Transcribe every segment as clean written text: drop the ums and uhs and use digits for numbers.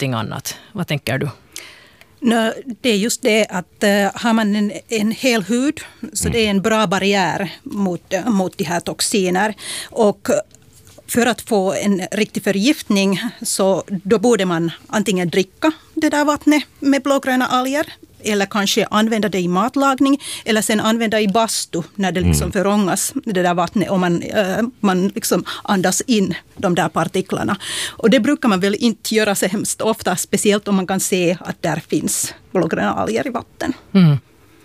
någonting annat? Vad tänker du? Det är just det att har man en hel hud så det är en bra barriär mot de här toxiner. Och för att få en riktig förgiftning så då borde man antingen dricka det där vattnet med blågröna alger eller kanske använda det i matlagning eller sen använda i bastu när det liksom förångas det där vattnet och man liksom andas in de där partiklarna. Och det brukar man väl inte göra så hemskt ofta, speciellt om man kan se att där finns blågröna alger i vatten. Mm.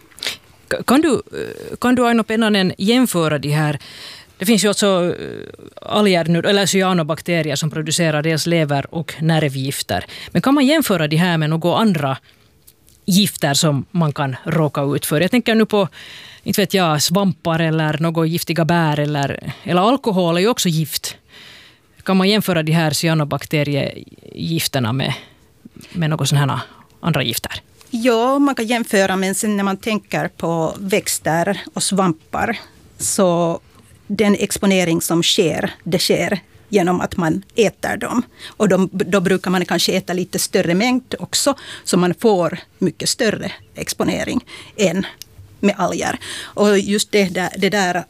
Kan du Aino Pennanen jämföra de här? Det finns ju också alger nu, eller cyanobakterier som producerar dels lever- och nervgifter. Men kan man jämföra de här med några andra gifter som man kan råka ut för? Jag tänker nu på, inte vet jag, svampar eller några giftiga bär eller alkohol är ju också gift. Kan man jämföra de här cyanobakteriegifterna med några sådana här andra gifter? Ja, man kan jämföra, men sen när man tänker på växter och svampar så den exponering som sker genom att man äter dem. Och då brukar man kanske äta lite större mängd också, så man får mycket större exponering än med alger. Och just det där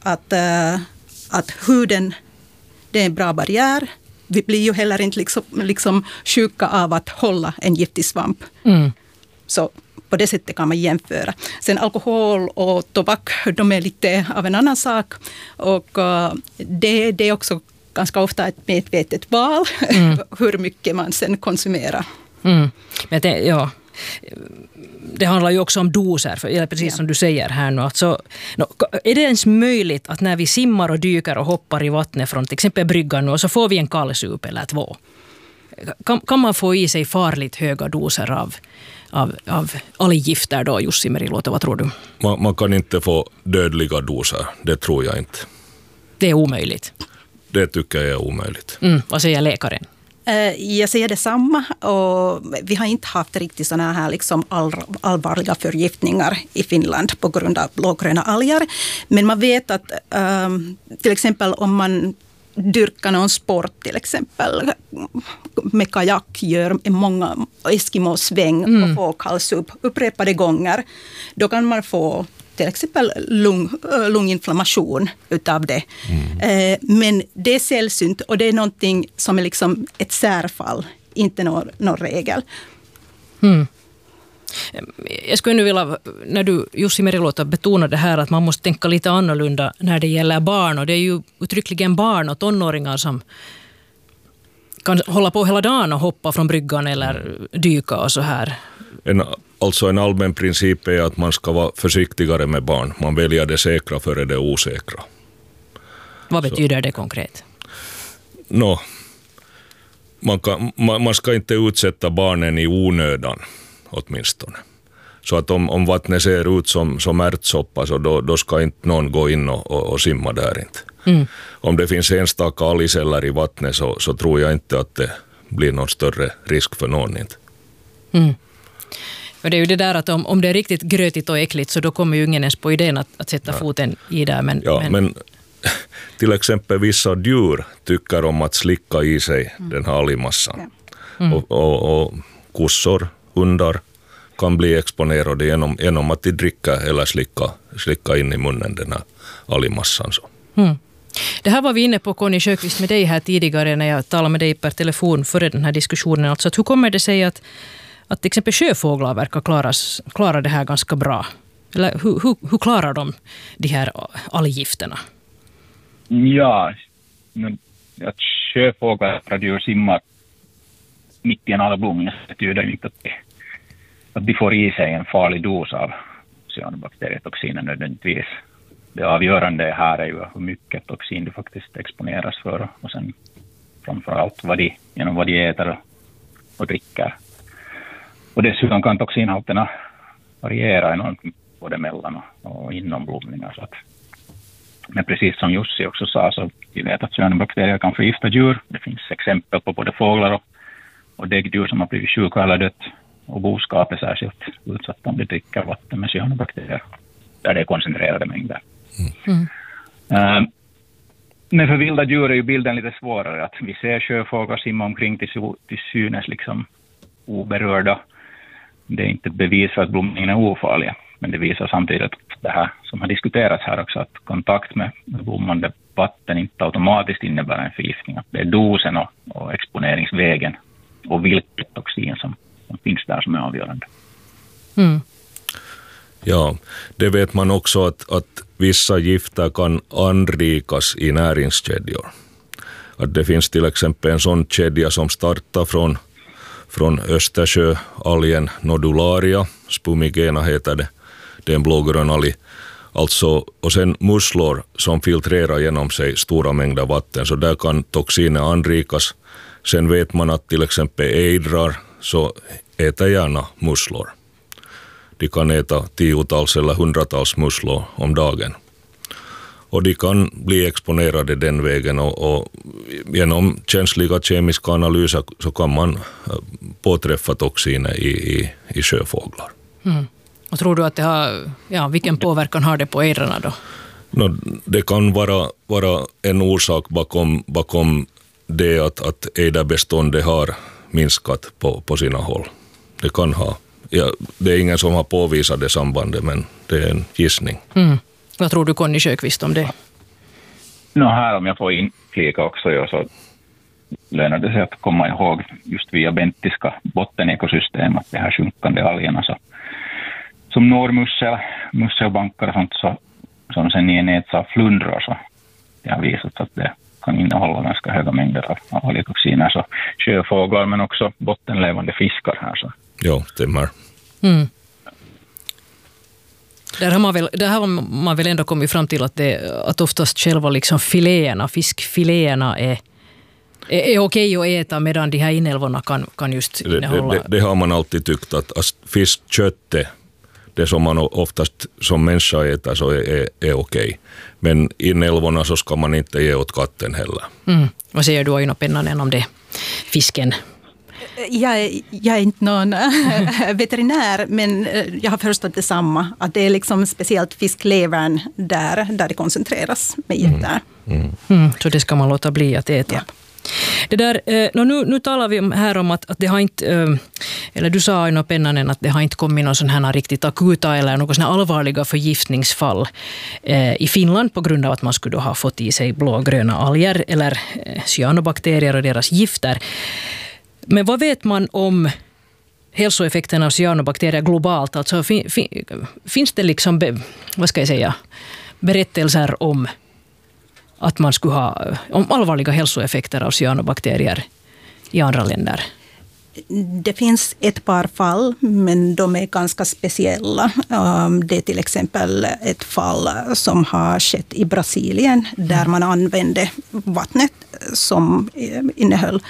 att huden, det är en bra barriär. Vi blir ju heller inte liksom sjuka av att hålla en giftig svamp. Mm. Så på det sättet kan man jämföra. Sen alkohol och tobak, de är lite av en annan sak. Och det är också ganska ofta ett medvetet val hur mycket man sen konsumerar. Mm. Men det handlar ju också om doser, precis som du säger här nu. Alltså, är det ens möjligt att när vi simmar och dyker och hoppar i vattnet från till exempel bryggan nu och så får vi en kallsup eller två? Kan man få i sig farligt höga doser av alggifter då, Jussi Meriluoto, vad tror du? Man kan inte få dödliga doser, det tror jag inte. Det är omöjligt? Det tycker jag är omöjligt. Vad säger läkaren? Jag säger detsamma, och vi har inte haft riktigt sådana här liksom allvarliga förgiftningar i Finland på grund av blågröna alger. Men man vet att till exempel om man dyrkar någon sport, till exempel med kajak, gör många Eskimo-sväng och får kallsup upprepade gånger, då kan man få till exempel lunginflammation utav det. Men det är sällsynt och det är någonting som är liksom ett särfall, inte någon regel. Jag skulle nu vilja, när du Jussi Meriluoto betonar det här att man måste tänka lite annorlunda när det gäller barn, och det är ju uttryckligen barn och tonåringar som kan hålla på hela dagen och hoppa från bryggan eller dyka och så här. En allmän princip är att man ska vara försiktigare med barn. Man väljer det säkra före det osäkra. Vad betyder det konkret? Man ska inte utsätta barnen i onödan åtminstone. Så att om vattnet ser ut som ärtsoppa, så då ska inte någon gå in och simma där inte. Om det finns enstaka algceller i vattnet så tror jag inte att det blir någon större risk för någon inte. Och det är ju det där att om det är riktigt grötigt och äckligt, så då kommer ju ingen ens på idén att sätta foten i där. Men till exempel vissa djur tycker om att slicka i sig den här algmassan. Och kossor, hundar kan bli exponerade genom att de dricker eller slicka in i munnen den här algmassan. Det här var vi inne på, Conny Sjöqvist, med dig här tidigare när jag talade med dig per telefon före den här diskussionen. Alltså hur kommer det sig att till exempel sjöfåglar verkar klara det här ganska bra? Eller hur klarar de de här alggifterna? Ja, att sjöfåglar och simmar mitt i en algblomning betyder inte att de får i sig en farlig dos av cyanobakterietoxiner nödvändigtvis. Det avgörande här är ju hur mycket toxin de faktiskt exponeras för, och sen framförallt genom vad de äter och dricker. Och dessutom kan toxinhalterna variera enormt både mellan och inom blomningar. Så att, men precis som Jussi också sa, så vi vet att cyanobakterier kan förgifta djur. Det finns exempel på både fåglar och däggdjur som har blivit sjuka eller dött. Och boskap är särskilt utsatt om de dricker vatten med cyanobakterier, där det är koncentrerade mängder. Men för vilda djur är ju bilden lite svårare. Att vi ser sjöfåglar simma omkring till synes liksom oberörda. Det är inte bevisat att blomningen är ofarlig, men det visar samtidigt att det här som har diskuterats här också, att kontakt med blommande vatten inte automatiskt innebär en förgiftning. Att det är dosen och exponeringsvägen och vilket toxin som finns där som är avgörande. Mm. Ja, det vet man också att vissa gifter kan anrikas i näringskedjor. Att det finns till exempel en sån kedja som startar från Östersjöalgen nodularia, spumigena heter det. Det är en blågrön alg. Alltså, och sen musslor som filtrerar genom sig stora mängder vatten, så där kan toxiner anrikas. Sen vet man att till exempel ejdrar så äter gärna musslor. De kan äta 10-tals eller 100-tals musslor om dagen. Och de kan bli exponerade den vägen, och genom känsliga kemiska analyser så kan man påträffa toxiner i sjöfåglar. Mm. Och tror du att det har, vilken påverkan har det på ejdrarna då? No, det kan vara en orsak bakom det att ejderbeståndet har minskat på sina håll. Det kan ha. Ja, det är ingen som har påvisat det sambandet, men det är en gissning. Mm. Vad tror du, Conny Sjöqvist, om det? Här om jag får inflika också, så lönar det sig att komma ihåg just via bentiska bottenekosystem att det här sjunkande algerna som når musselbankar och sånt, som sen i en nedsatt flundror, så det har visat att det kan innehålla ganska höga mängder av algtoxiner. Så sjöfåglar men också bottenlevande fiskar här. Så. Ja, stämmer. Mm. Där har man väl ändå kommit fram till att oftast själva liksom fiskfiléerna är okej att äta, medan de här inälvorna kan just innehålla... Det har man alltid tyckt, att fiskköttet, det som man oftast som människa äter, så är okej. Men inälvorna så ska man inte ge åt katten heller. Mm. Vad säger du, Aino Pennanen, om det? Fisken? Jag är inte någon veterinär, men jag har förstått detsamma. Att det är liksom speciellt fisklevern där det koncentreras med gifter. Så det ska man låta bli att äta. Ja. Det där, nu talar vi här om att det har inte, eller du sa, Aino Pennanen, att det har inte kommit någon sån här riktigt akuta eller någon sån här allvarliga förgiftningsfall i Finland på grund av att man skulle ha fått i sig blågröna alger eller cyanobakterier och deras gifter. Men vad vet man om hälsoeffekterna av cyanobakterier globalt? Alltså, finns det liksom, berättelser om att man skulle ha om allvarliga hälsoeffekter av cyanobakterier i andra länder? Det finns ett par fall, men de är ganska speciella. Det är till exempel ett fall som har skett i Brasilien, där man använde vattnet som innehöll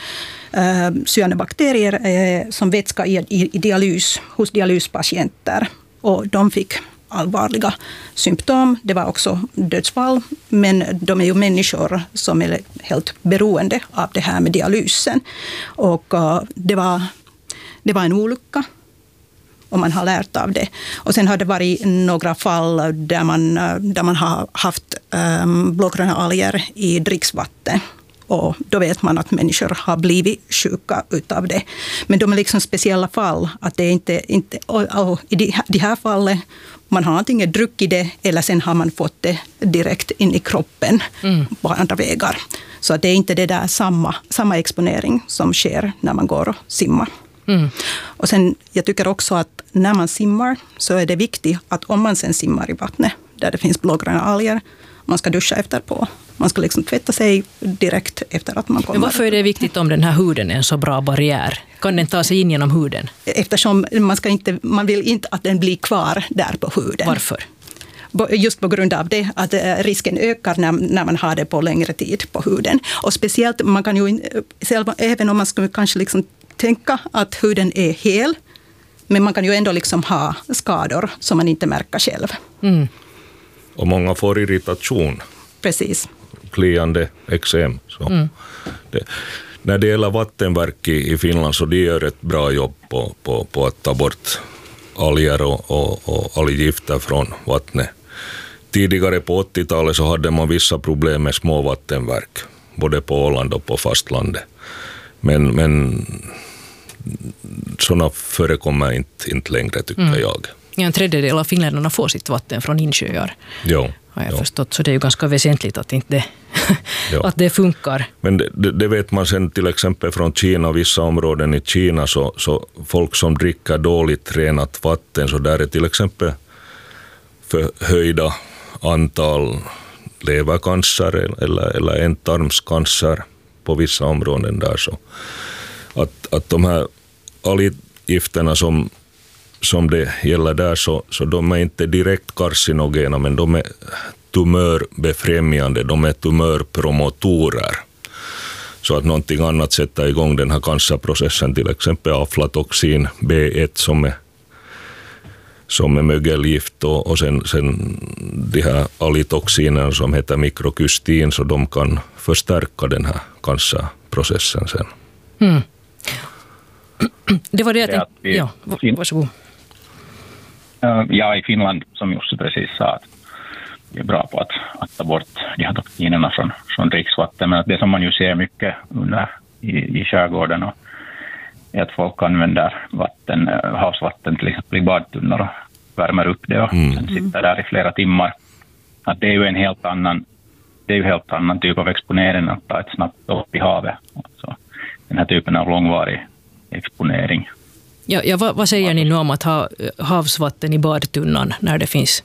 cyanobakterier som vätska i dialys hos dialyspatienter. Och de fick allvarliga symptom. Det var också dödsfall, men de är ju människor som är helt beroende av det här med dialysen. Och det var en olycka, och man har lärt av det. Och sen har det varit några fall där man har haft blågröna alger i dricksvatten. Och då vet man att människor har blivit sjuka utav det. Men de är liksom speciella fall. Att det är inte i det här fallet, man har antingen druckit det eller sen har man fått det direkt in i kroppen på andra vägar. Så att det är inte det där samma exponering som sker när man går och simmar. Mm. Och sen, jag tycker också att när man simmar så är det viktigt att om man sen simmar i vattnet där det finns blågröna alger, man ska duscha efterpå. Man ska liksom tvätta sig direkt efter att man kommer. Men varför är det viktigt om den här huden är en så bra barriär? Kan den ta sig in genom huden? Eftersom man vill inte att den blir kvar där på huden. Varför? Just på grund av det, att risken ökar när man har det på längre tid på huden. Och speciellt, man kan ju även om man skulle kanske liksom tänka att huden är hel, men man kan ju ändå liksom ha skador som man inte märker själv. Mm. Och många får irritation. Precis. Kliande eksem. När det gäller vattenverk i Finland, så de gör ett bra jobb på att ta bort alger och alggifter från vattnet. Tidigare på 80-talet så hade man vissa problem med små vattenverk, både på Åland och på fastlandet. Men sådana förekommer inte längre, tycker jag. Ja, 1/3 av finländarna får sitt vatten från insjöar. Jo. Har jag förstått, så det är ju ganska väsentligt att inte att det funkar. Men det vet man sen till exempel från Kina, vissa områden i Kina, så folk som dricker dåligt renat vatten, så där är till exempel förhöjda antal levercancer eller ändtarmscancer på vissa områden där. Så att de här alggifterna som det gäller där, så de är inte direkt carcinogena, men de är tumörbefrämjande, de är tumörpromotorer. Så att någonting annat sätter igång den här cancerprocessen, till exempel aflatoxin B1 som är mögelgift, och sen de här algtoxinerna som heter mikrokystin, så de kan förstärka den här cancerprocessen sen. Mm. Det var det jag tänkte. Ja, varsågod. Ja, i Finland, som Jussi precis sa, att vi är bra på att ta bort de här toxinerna från dricksvatten. Men det som man ju ser mycket i skärgården är att folk använder havsvatten till exempel i badtunnor och värmer upp det och sen sitter där i flera timmar. Att det är ju en helt annan typ av exponering att ta ett snabbt upp i havet. Så den här typen av långvarig exponering. Ja, vad säger ni nu om att ha havsvatten i badtunnan när det finns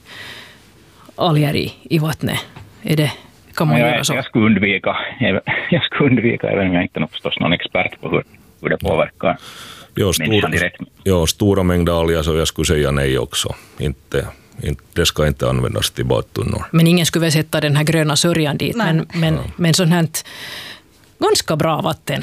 alger i vattnet? Kan man göra så? Jag skulle undvika, även om jag inte är förstås någon expert på hur det påverkar människan direkt. Ja, stora mängder alger, så jag skulle säga nej också. Det ska inte användas till badtunnor. Men ingen skulle väl sätta den här gröna sörjan dit, men sånt här ganska bra vatten.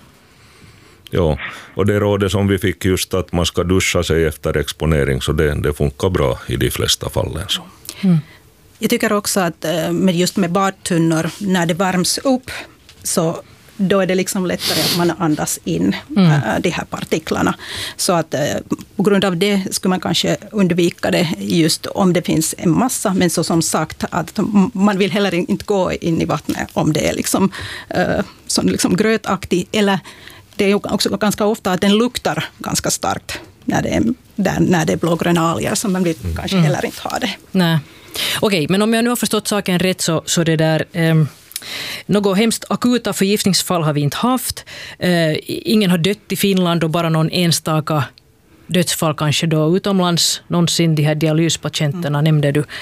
Ja, och det rådet som vi fick just att man ska duscha sig efter exponering, så det funkar bra i de flesta fallen. Så. Jag tycker också att med badtunnor, när det värms upp, så då är det liksom lättare att man andas in de här partiklarna. Så att på grund av det skulle man kanske undvika det just om det finns en massa. Men så som sagt, att man vill heller inte gå in i vattnet om det är liksom grötaktigt. Eller det är ju också ganska ofta att den luktar ganska starkt när det är blågröna alger, så man vill kanske heller inte ha det. Nej. Okej, men om jag nu har förstått saken rätt, så det där... Något hemskt akuta förgiftningsfall har vi inte haft. Ingen har dött i Finland, och bara någon enstaka dödsfall kanske då utomlands. Någonsin de här dialyspatienterna nämnde du.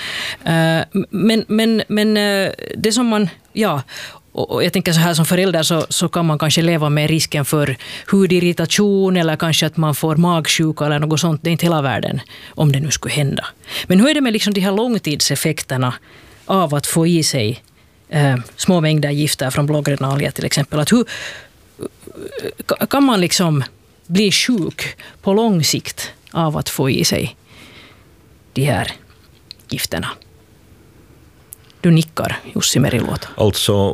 Men det som man... Ja, och jag tänker så här, som förälder så kan man kanske leva med risken för hudirritation eller kanske att man får magsjuka eller något sånt. Det är inte hela världen om det nu skulle hända. Men hur är det med liksom de här långtidseffekterna av att få i sig små mängder gifter från blågröna alger till exempel? Att hur kan man liksom bli sjuk på lång sikt av att få i sig de här gifterna? Du nickar, Jussi Meriluoto. Alltså,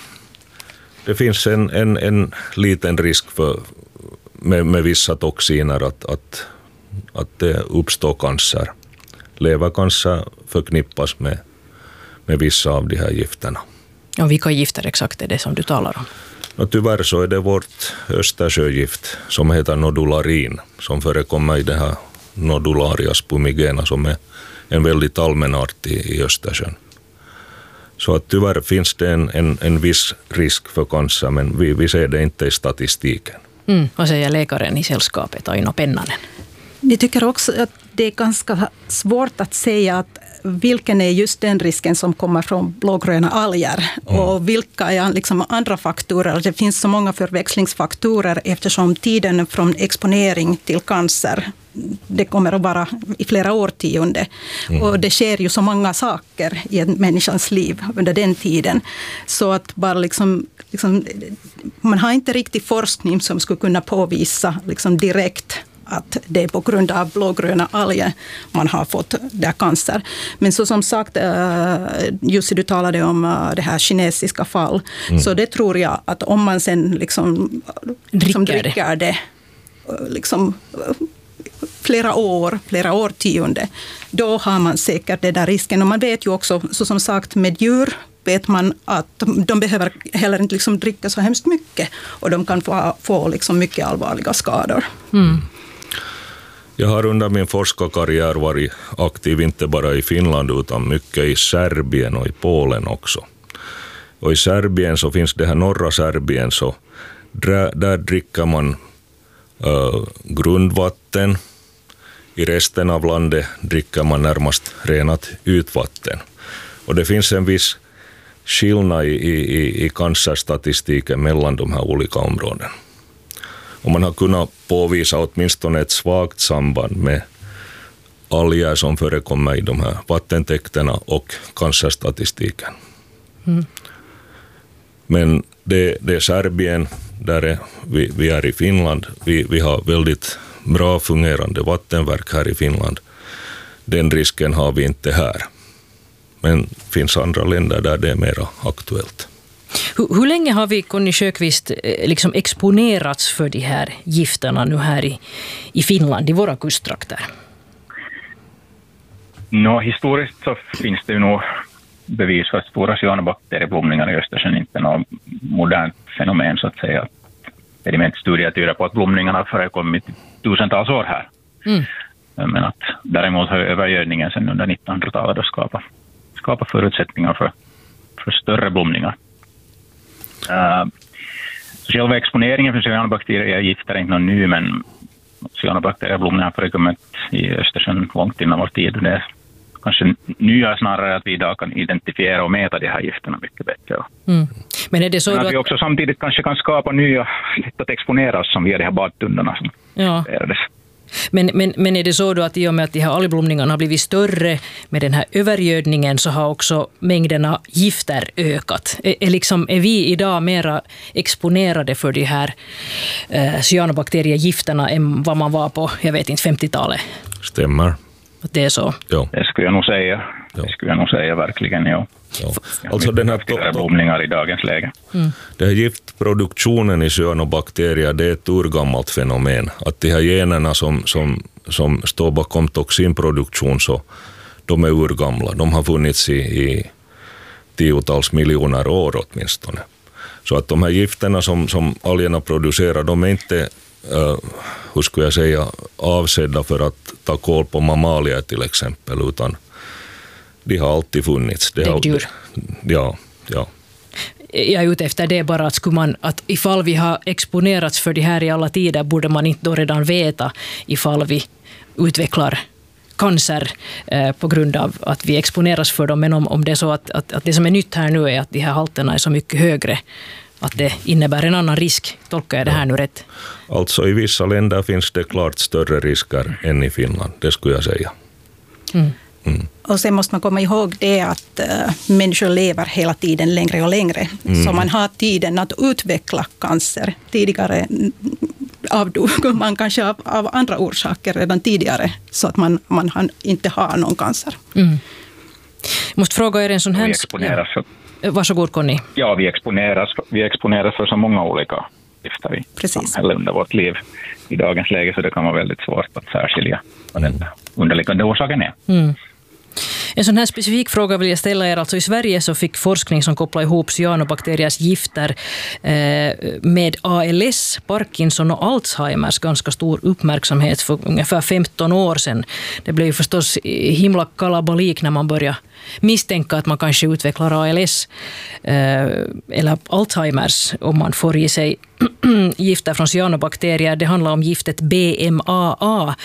det finns en liten risk med vissa toxiner att det uppstår cancer. Levercancer förknippas med vissa av de här gifterna. Och vilka gifter exakt är det som du talar om? Och tyvärr så är det vårt Östersjögift som heter nodularin, som förekommer i det här nodularia spumigena, som är en väldigt allmän art i Östersjön. Så att tyvärr finns det en viss risk för cancer, men vi ser det inte i statistiken. Vad säger läkaren i sällskapet, Aino Pennanen? Jag tycker också att det är ganska svårt att säga att vilken är just den risken som kommer från blågröna alger och vilka är liksom andra faktorer. Det finns så många förväxlingsfaktorer eftersom tiden från exponering till cancer, det kommer att vara i flera årtionden. Och det sker ju så många saker i en människans liv under den tiden. Så att bara liksom man har inte riktigt forskning som skulle kunna påvisa liksom direkt att det är på grund av blågröna alger man har fått där cancer. Men så som sagt, Jussi, du talade om det här kinesiska fall. Så det tror jag att om man sen liksom dricker det liksom flera årtionden, då har man säkert den där risken. Och man vet ju också, så som sagt, med djur vet man att de behöver heller inte liksom dricka så hemskt mycket och de kan få liksom mycket allvarliga skador. Mm. Jag har under min forskarkarriär varit aktiv inte bara i Finland utan mycket i Serbien och i Polen också. Och i Serbien så finns det här norra Serbien, så där dricker man grundvatten. I resten av landet dricker man närmast renat ytvatten. Och det finns en viss skillnad i cancerstatistiken mellan de här olika områdena. Och man har kunnat påvisa åtminstone ett svagt samband med alger som förekommer i de här vattentäkterna och cancerstatistiken. Mm. Men det är Serbien, där vi är i Finland. Vi har väldigt bra fungerande vattenverk här i Finland. Den risken har vi inte här. Men det finns andra länder där det är mer aktuellt. Hur länge har vi, Conny Sjöqvist, liksom exponerats för de här gifterna nu här i Finland, i våra kusttrakter? Historiskt så finns det ju nog bevis för att stora cyanobakterieblomningar i Östersjön inte är något modernt fenomen, så att säga. Sedimentstudier tyder på att blomningarna har förekommit tusentals år här. Mm. Men att däremot har övergödningen sedan under 1900-talet skapat förutsättningar för större blomningar. Så själva exponeringen för cyanobakteriegifter är inte någon ny, men cyanobakterieblomningar har förekommit i Östersjön långt innan vår tid. Det är kanske nya snarare att vi idag kan identifiera och mäta de här gifterna mycket bättre. Mm. Men är det så att vi också samtidigt kanske kan skapa nya sätt att exponera oss som via de här badtunnorna som erades. Men är det så då att i och med att de här algblomningarna har blivit större med den här övergödningen, så har också mängderna gifter ökat? Är vi idag mera exponerade för de här cyanobakteriegifterna än vad man var på, 50-talet? Stämmer. Att det är så? Ja. Det skulle jag nog säga. Det skulle jag nog säga verkligen, ja. Alltså den här blomningar i dagens läge. Mm. Det här giftproduktionen i cyanobakterier, det är ett urgammalt fenomen. Att de här generna som står bakom toxinproduktion, så de är urgamla. De har funnits i tiotals miljoner år åtminstone. Så att de här gifterna som algerna producerar, de är inte avsedda för att ta koll på mammalier till exempel, utan de har alltid funnits. Däggdjur. Ja. Jag är ute efter det bara att ifall vi har exponerats för det här i alla tider, borde man inte då redan veta ifall vi utvecklar cancer på grund av att vi exponeras för dem. Men om det är så att det som är nytt här nu är att de här halterna är så mycket högre, att det innebär en annan risk. Tolkar jag det här nu rätt? Alltså i vissa länder finns det klart större risker än i Finland, det skulle jag säga. Mm. Mm. Och sen måste man komma ihåg det att människor lever hela tiden längre och längre. Så man har tiden att utveckla cancer. Tidigare avdog man kanske av andra orsaker redan tidigare, så att man inte har någon cancer. Mm. Jag måste fråga er en sån här... Varsågod, Conny. Ja, vi exponeras för så många olika gifter i samhället under vårt liv i dagens läge, så det kan vara väldigt svårt att särskilja vad den underliggande orsaken är. Mm. En sån här specifik fråga vill jag ställa er. Alltså i Sverige så fick forskning som kopplar ihop cyanobakteriers gifter med ALS, Parkinson och Alzheimers ganska stor uppmärksamhet för ungefär 15 år sedan. Det blev ju förstås himla kalabalik när man började misstänka att man kanske utvecklar ALS eller Alzheimers om man får i sig gifter från cyanobakterier. Det handlar om giftet BMAA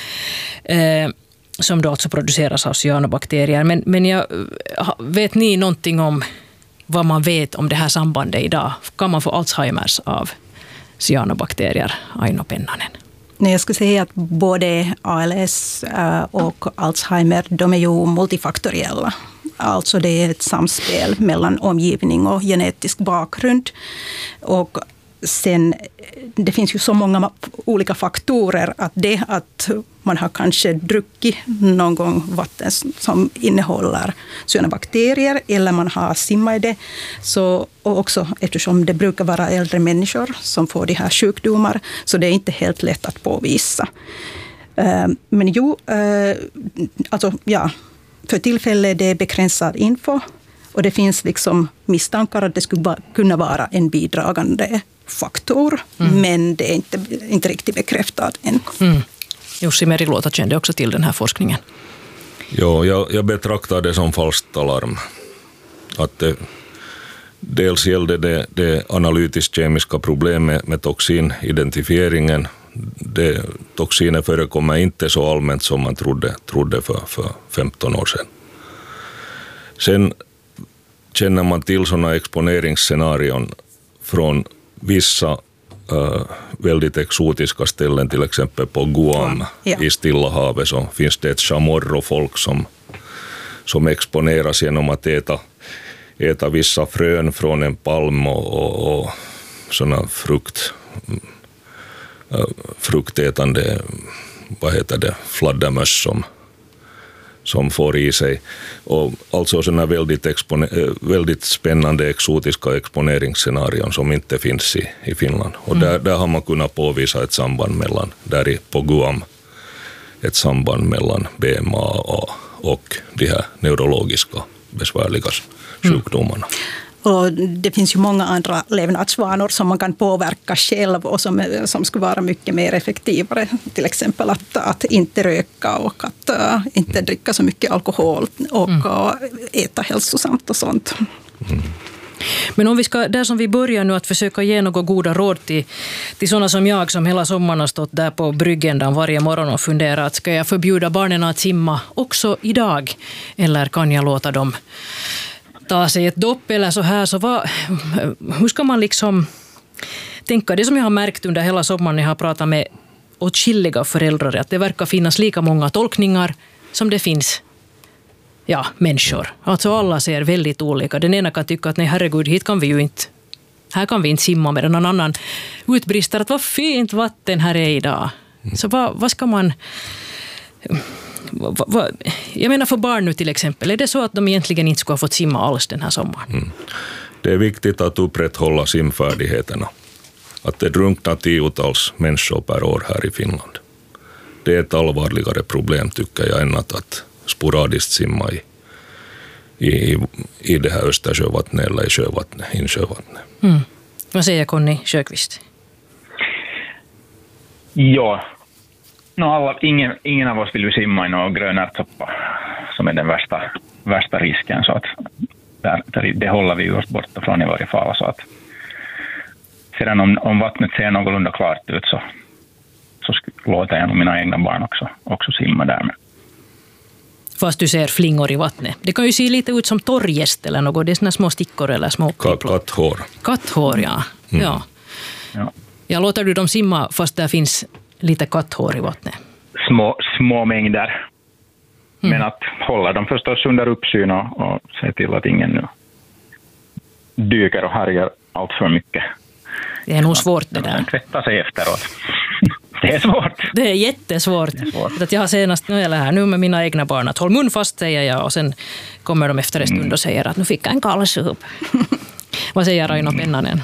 som då alltså produceras av cyanobakterier. Men vet ni någonting om vad man vet om det här sambandet idag? Kan man få Alzheimers av cyanobakterier, Aino Pennanen? Nej, jag skulle säga att både ALS och Alzheimer, de är ju multifaktoriella. Alltså det är ett samspel mellan omgivning och genetisk bakgrund. Och sen, det finns ju så många olika faktorer att man har kanske druckit någon gång vatten som innehåller cyanobakterier, eller man har simmat i det. Så, och också eftersom det brukar vara äldre människor som får de här sjukdomar, så det är inte helt lätt att påvisa. Men för tillfället är det begränsad info. Och det finns liksom misstankar att det skulle kunna vara en bidragande faktor, men det är inte riktigt bekräftat än. Jussi Meriluoto kände också till den här forskningen. Ja, jag betraktar det som falskt alarm. Att det dels gällde det analytisk-kemiska problemet med toxinidentifieringen. Toxiner förekommer inte så allmänt som man trodde för 15 år sedan. Sen känner man till sådana exponeringsscenarion från vissa väldigt exotiska ställen, till exempel på Guam i Stilla havet, så finns det ett chamorro-folk som exponeras genom att äta vissa frön från en palm och sådana fruktätande, fladdermöss som får i sig. Och alltså sådana väldigt spännande exotiska exponeringsscenarion som inte finns i Finland. Och där har man kunnat påvisa ett samband på Guam, ett samband mellan BMAA och de här neurologiska besvärliga sjukdomarna. Och det finns ju många andra levnadsvanor som man kan påverka själv och som skulle vara mycket mer effektivare. Till exempel att inte röka och att inte dricka så mycket alkohol och äta hälsosamt och sånt. Men om vi ska, där som vi börjar nu, att försöka ge några goda råd till sådana som jag som hela sommaren har stått där på bryggendan varje morgon och funderat, ska jag förbjuda barnen att simma också idag? Eller kan jag låta dem ta sig ett dopp eller så här? Hur ska man liksom tänka? Det som jag har märkt under hela sommaren när jag har pratat med åtskilliga föräldrar, att det verkar finnas lika många tolkningar som det finns människor. Alltså alla ser väldigt olika. Den ena kan tycka att nej herregud, här kan vi inte simma, med någon annan utbrister att vad fint vatten här är idag. Så vad ska man... Jag menar för barn nu till exempel, är det så att de egentligen inte skulle ha fått simma alls den här sommaren? Det är viktigt att upprätthålla simfärdigheterna. Att det drunknar tiotals människor per år här i Finland. Det är ett allvarligare problem tycker jag än att sporadiskt simma i det här Östersjövattnet eller i insjövattnet. Vad säger Conny Sjöqvist? Ja, ingen av oss vill ju simma i någon grön ärtsoppa som är den värsta risken, så att det håller vi oss borta från i varje fall. Så att sedan om vattnet ser någorlunda klart ut så låter jag nog mina egna barn också simma där med. Fast du ser flingor i vattnet. Det kan ju se lite ut som torrgäst eller något. Det är såna små stickor eller små katthår. Katthår, ja. Jag låter du dem simma fast där finns lite katthår i vattnet? Små mängder. Men att hålla dem förstås under uppsyn och se till att ingen nu dyker och härjar allt för mycket. Det är nog svårt det där. Tvätta sig efteråt. Det är svårt. Det är jättesvårt. Att jag har senast nu med mina egna barn att håll mun fast, säger jag, och sen kommer de efter en stund och säger att nu fick jag en kallsup. Vad säger Raino Pennanen?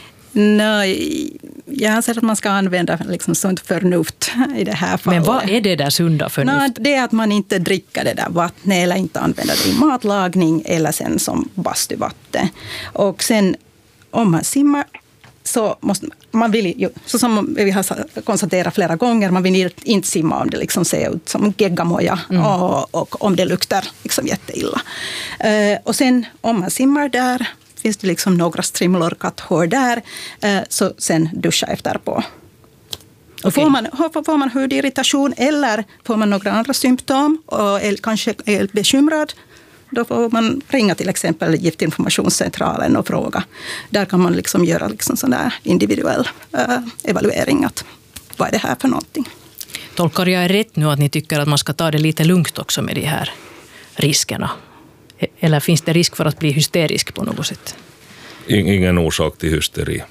Nej, jag anser att man ska använda liksom sånt förnuft i det här fallet. Men vad är det där sunda förnuft? Det är att man inte dricker det där vattnet eller inte använder det i matlagning eller sen som bastuvatten. Och sen om man simmar så måste man vill, så som vi har konstaterat flera gånger, man vill inte simma om det liksom ser ut som geggamoja och om det luktar liksom jätteilla. Och sen om man simmar där finns det liksom några strimlor katthår där, så sen duscha efterpå. Och får man hudirritation eller får man några andra symptom och kanske är bekymrad, då får man ringa till exempel Giftinformationscentralen och fråga. Där kan man liksom göra liksom sån där individuell evaluering att vad är det här för någonting. Tolkar jag rätt nu att ni tycker att man ska ta det lite lugnt också med de här riskerna? Eller finns det risk för att bli hysterisk på något sätt? Ingen orsak till hysteri.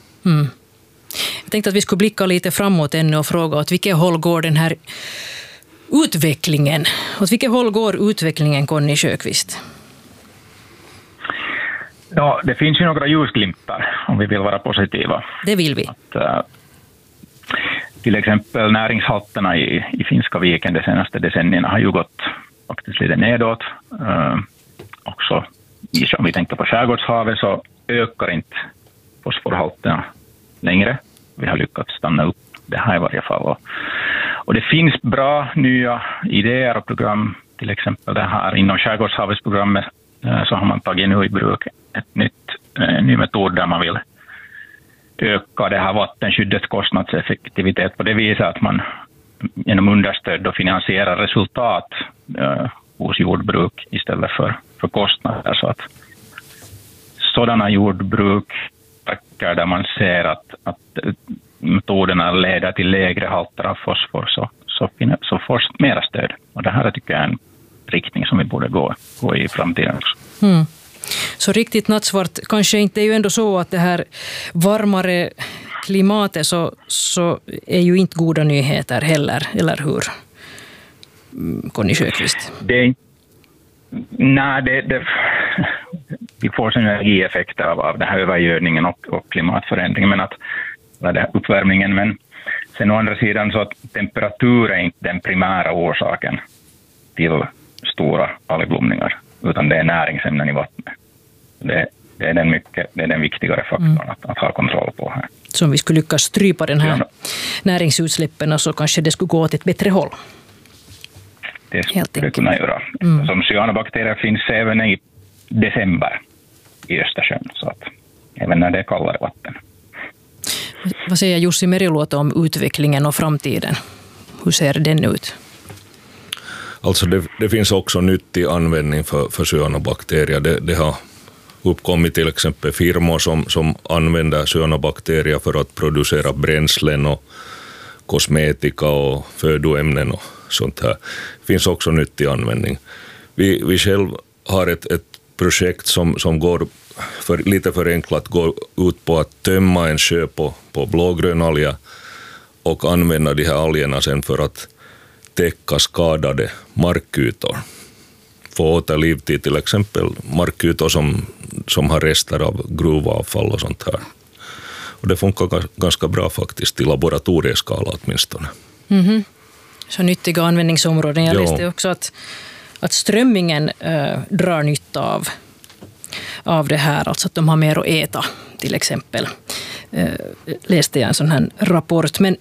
Jag tänkte att vi skulle blicka lite framåt ännu och fråga åt vilket håll går den här utvecklingen? Åt vilket håll går utvecklingen, Conny Sjöqvist? Ja, det finns ju några ljusglimtar om vi vill vara positiva. Det vill vi. Till exempel näringshalterna i Finska viken de senaste decennierna har ju gått faktiskt lite nedåt. Också om vi tänker på skärgårdshavet så ökar inte fosforhalterna längre. Vi har lyckats stanna upp det här i varje fall. Och det finns bra nya idéer och program, till exempel det här inom skärgårdshavsprogrammet så har man tagit nu i bruk ny metod där man vill öka det här vattenskyddets kostnadseffektivitet på det viset att man genom understöd och finansierar resultat hos jordbruk istället för kostnader. Så att sådana jordbruk där man ser att metoderna leder till lägre halter av fosfor så får mera stöd. Och det här tycker jag är en riktning som vi borde gå i framtiden också. Mm. Så riktigt nattsvart kanske inte är ju ändå så att det här varmare klimatet så är ju inte goda nyheter heller, eller hur? Conny Sjöqvist. Vi får synergieffekter av den här övergödningen och klimatförändringen, uppvärmningen. Men sen å andra sidan så att temperatur är inte den primära orsaken till stora algblomningar, utan det är näringsämnen i vattnet. Det är den viktigare faktorn att ha kontroll på här. Så om vi skulle lyckas strypa den här näringsutsläppen så kanske det skulle gå åt ett bättre håll. Det skulle det kunna göra. Som cyanobakterier finns även i december i Östersjön, så att även när det är kallare vatten. Vad säger Jussi Meriluoto om utvecklingen och framtiden? Hur ser den ut? Alltså det finns också nyttig användning för cyanobakterier. Det har uppkommit till exempel firmor som använder cyanobakterier för att producera bränslen och kosmetika och födoämnen och sånt här. Det finns också nyttig användning. Vi själv har ett projekt som går lite förenklat går ut på att tömma en sjö på blågrön alga och använda de här algerna sen för att täcka skadade markytor. Få återliv till exempel markytor som har rester av gruvavfall och sånt här. Och det funkar ganska bra faktiskt i laboratorieskala åtminstone. Mm-hmm. Så nyttiga användningsområden. Jag läste också att strömmingen drar nytta av det här, alltså att de har mer att äta till exempel. Läste jag en sån här rapport. Men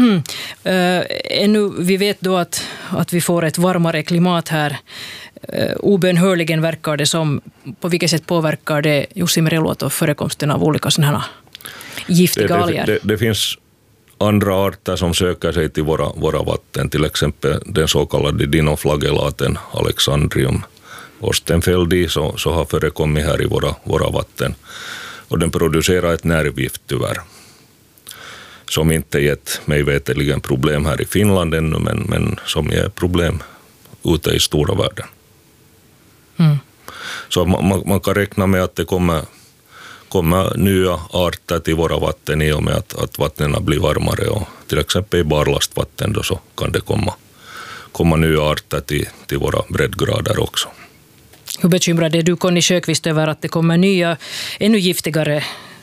ännu, vi vet då att vi får ett varmare klimat här. Obönhörligen verkar det som, på vilket sätt påverkar det Jussi Meriluoto förekomsten av olika sådana här giftiga alger? Det finns andra arter som söker sig till våra vatten, till exempel den så kallade dinoflagellaten Alexandrium ostenfeldi så har förekommit här i våra vatten. Och den producerar ett nervgift tyvärr, som inte gett mig veterligen problem här i Finland ännu, men som ger problem ute i stora världen. Mm. Så man kan räkna med att det kommer nya arter till våra vatten i och med att vattnen blir varmare, och till exempel i barlastvatten då så kan det komma nya arter till våra breddgrader också. Hur bekymrad är du, Conny Sjöqvist, över att det kommer nya, ännu giftigare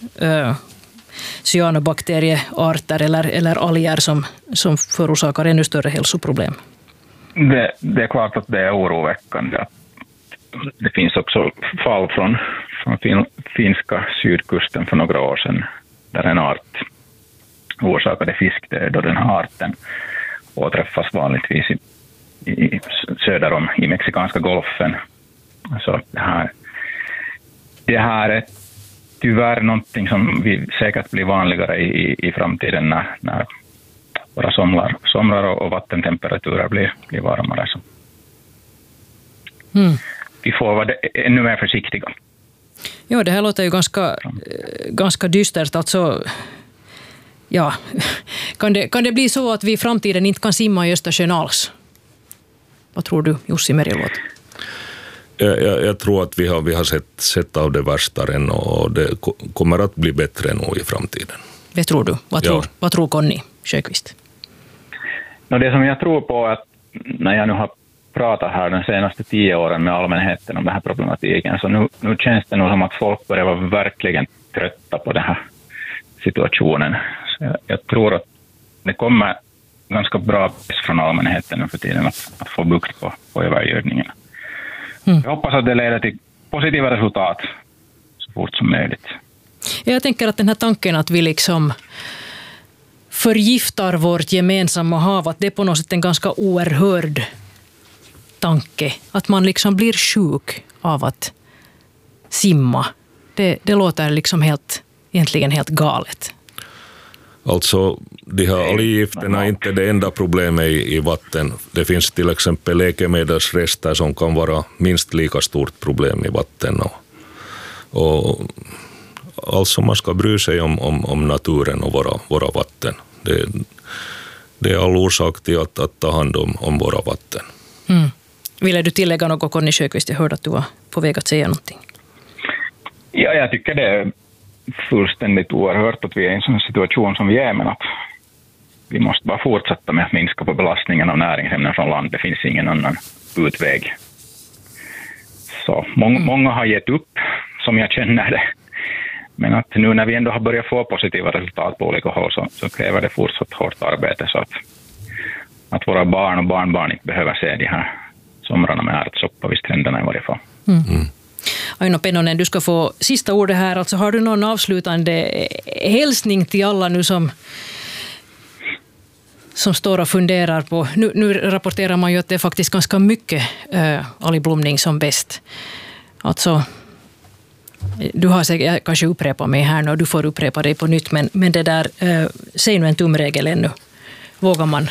cyanobakteriearter eller alger som förorsakar ännu större hälsoproblem? Det är klart att det är oroväckande. Det finns också fall från finska sydkusten för några år sedan där en art orsakade fiskdöd, och den här arten åträffas vanligtvis i söder om i Mexikanska golfen. Så det här är tyvärr någonting som vi säkert blir vanligare i framtiden när våra somrar och vattentemperaturer blir varmare. Så. Vi får vara ännu mer försiktiga. Ja, det här låter ju ganska dystert. Alltså, ja, kan det bli så att vi i framtiden inte kan simma i Östersjön alls? Vad tror du, Jussi Meriluoto? Jag tror att vi har sett av det värsta än, och det kommer att bli bättre nog i framtiden. Det tror du? Vad tror Conny Sjöqvist? Det som jag tror på är att när jag nu har pratat här de senaste 10 åren med allmänheten om den här problematiken, så nu känns det nog som att folk börjar vara verkligen trötta på den här situationen. Så jag tror att det kommer ganska bra press från allmänheten nu för tiden att få bukt på övergödningen. Jag hoppas att det leder till positiva resultat så fort som möjligt. Jag tänker att den här tanken att vi liksom förgiftar vårt gemensamma hav, att det är på något sätt en ganska oerhörd tanke. Att man liksom blir sjuk av att simma. Det låter liksom egentligen helt galet. Alltså, de här alggifterna är inte det enda problemet i vatten. Det finns till exempel läkemedelsrester som kan vara minst lika stort problem i vatten. Och alltså man ska bry sig om naturen och våra vatten. Det är all orsak till att ta hand om våra vatten. Ville du tillägga något, Conny Sjöqvist? Jag hörde att du var på väg att säga någonting. Ja, jag tycker det är fullständigt oerhört att vi är i en sån situation som vi är, men att vi måste bara fortsätta med att minska på belastningen av näringsämnen från land. Det finns ingen annan utväg. Så många har gett upp, som jag känner det. Men att nu när vi ändå har börjat få positiva resultat på olika håll så kräver det fortsatt hårt arbete så att våra barn och barnbarn inte behöver se de här somrarna med ärtsoppa vid stränderna i varje fall. Aino Pennonen, du ska få sista ordet här. Alltså, har du någon avslutande hälsning till alla nu som står och funderar på... Nu rapporterar man ju att det är faktiskt ganska mycket algblomning som bäst. Alltså, du har säkert kanske upprepat mig här nu och du får upprepa dig på nytt, men det där, säg nu en tumregel ännu. Vågar man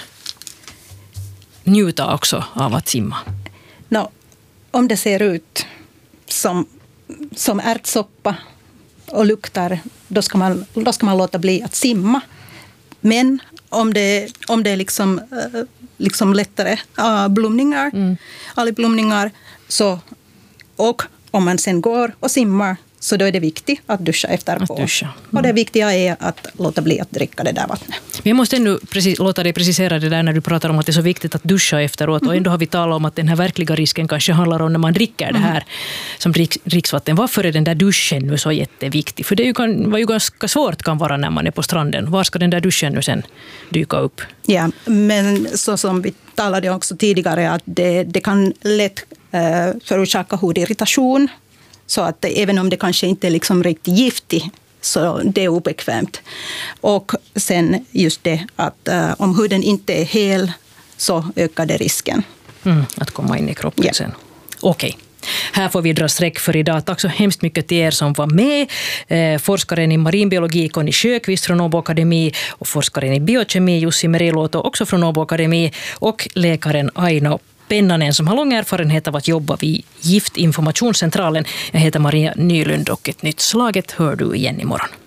njuta också av att simma? Om det ser ut som ärtsoppa och luktar, då ska man låta bli att simma. Men om det är liksom lättare algblomningar, så, och om man sen går och simmar, så då är det viktigt att duscha efterpå. Och det viktiga är att låta bli att dricka det där vattnet. Jag måste ändå låta dig precisera det där när du pratar om att det är så viktigt att duscha efteråt. Och ändå har vi talat om att den här verkliga risken kanske handlar om när man dricker det här som dricksvatten. Varför är den där duschen nu så jätteviktig? För det var ju ganska svårt kan vara när man är på stranden. Var ska den där duschen nu sen dyka upp? Ja, men så som vi talade också tidigare, att det kan lätt förorsaka hudirritation. Så att även om det kanske inte är liksom riktigt giftigt, så det är obekvämt. Och sen just det att om huden inte är hel, så ökar det risken. Att komma in i kroppen sen. Okej. Här får vi dra streck för idag. Tack så hemskt mycket till er som var med. Forskaren i marinbiologi Conny Sjöqvist från Åbo Akademi och forskaren i biokemi Jussi Meriluoto också från Åbo Akademi och läkaren Aino Pennonen som har lång erfarenhet av att jobba vid Giftinformationscentralen. Jag heter Maria Nylund och ett nytt Slaget hör du igen imorgon.